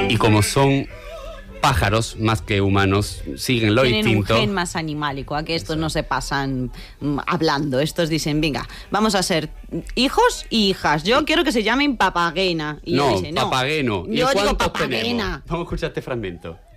Y como son pájaros más que humanos, siguen lo Tienen instinto. un gen más animálico, a que estos no se pasan hablando. Estos dicen, venga, vamos a ser hijos y hijas. Yo quiero que se llamen Papagena. Y No, ella dice, Papageno. ¿Y yo digo cuántos Papagena. tenemos? Vamos a escuchar este fragmento.